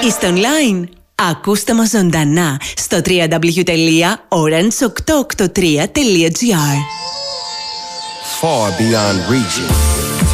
Είστε online? Ακούστε μας ζωντανά στο www.orange883.gr. Far beyond reaching.